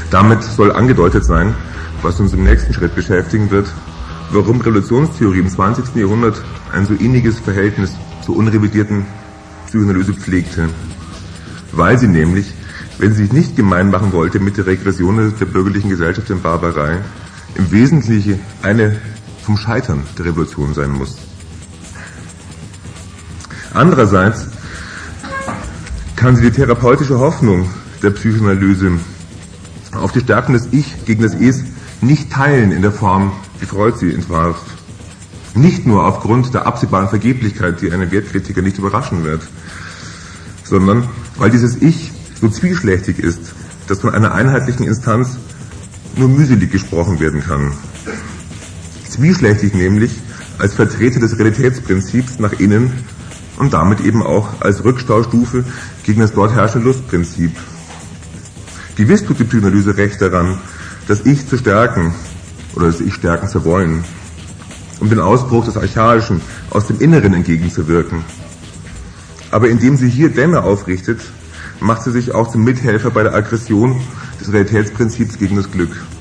Damit soll angedeutet sein, was uns im nächsten Schritt beschäftigen wird, warum Revolutionstheorie im 20. Jahrhundert ein so inniges Verhältnis zur unrevidierten Psychoanalyse pflegte. Weil sie nämlich, wenn sie sich nicht gemein machen wollte mit der Regression der bürgerlichen Gesellschaft in Barbarei, im Wesentlichen eine vom Scheitern der Revolution sein muss. Andererseits kann sie die therapeutische Hoffnung der Psychoanalyse auf die Stärkung des Ich gegen das Es nicht teilen in der Form, wie Freud sie entwarf. Nicht nur aufgrund der absehbaren Vergeblichkeit, die einen Wertkritiker nicht überraschen wird, sondern weil dieses Ich so zwiespältig ist, dass von einer einheitlichen Instanz nur mühselig gesprochen werden kann. Zwiespältig nämlich als Vertreter des Realitätsprinzips nach innen und damit eben auch als Rückstaustufe gegen das dort herrschende Lustprinzip. Gewiss tut die Psychoanalyse recht daran, das Ich zu stärken oder das Ich stärken zu wollen, um den Ausbruch des Archaischen aus dem Inneren entgegenzuwirken. Aber indem sie hier Dämme aufrichtet, macht sie sich auch zum Mithelfer bei der Aggression des Realitätsprinzips gegen das Glück.